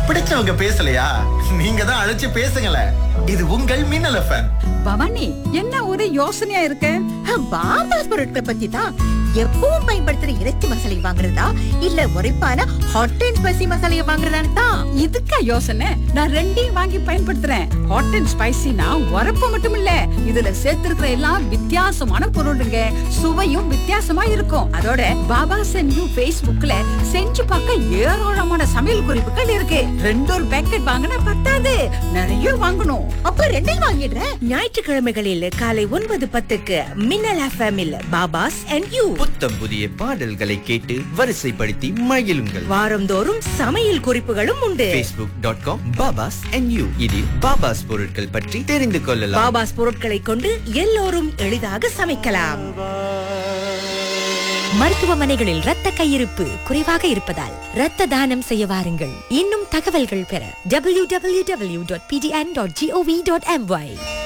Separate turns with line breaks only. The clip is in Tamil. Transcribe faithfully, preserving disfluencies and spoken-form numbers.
பிடிச்சவங்க பேசலையா? நீங்க தான் அழைச்சு பேசுங்களேன். இது உங்கள் மின்னல் எஃப்எம்.
பவானி, என்ன ஒரு யோசனையா இருக்க?
பாபாஸ் பொருட்கள் பத்தி தான். எப்பவும் பயன்படுத்துற இறைச்சி மசாலை வாங்குறதா இல்ல உரைப்பான ஹாட் அண்ட் ஸ்பைசி மசாலையை வாங்குறதான்னு தான்.
இதுக்கா யோசனை? நான் ரெண்டையும் வாங்கி பயன்படுத்துறேன். ஹாட் அண்ட் ஸ்பைசினா உரப்பு மட்டும் இல்ல, இதுல சேர்த்திருக்கிற எல்லாம் வித்தியாசமான பொருளுங்க. சுவையும் வித்தியாசமா இருக்கும். அதோட பாபாஸ் அண்ட் யூ Facebookல செஞ்சு பார்க்க ஏராளமான சமையல் குறிப்புகள் இருக்கு. ரெண்டு ஒரு பேக்கெட் வாங்கினா பத்தாது, நிறைய வாங்கணும்.
அப்ப ரெண்டையும் வாங்கிடுறேன்.
ஞாயிற்றுக்கிழமைகளில் காலை ஒன்பது பத்துக்கு மின்னல் எஃப்எம்மில் பாபாஸ் அண்ட் யூ
புத்தம் புதிய பாடல்களை கேட்டு வரிசைப்படுத்தி மகிழுங்கள்.
வாரந்தோறும் சமையல் குறிப்புகளும் உண்டு.
facebook டாட் காம் பாபாஸ் அண்ட் யூ இதில் பாபாஸ் பொருட்கள் பற்றி தெரிந்து கொள்ளலாம்.
பாபாஸ் பொருட்களை கொண்டு எல்லோரும் எளிதாக சமைக்கலாம்.
மருத்துவமனைகளில் இரத்த கையிருப்பு குறைவாக இருப்பதால் இரத்த தானம் செய்ய வாருங்கள். இன்னும் தகவல்கள் பெற W W W dot B T N dot G O we dot M Y.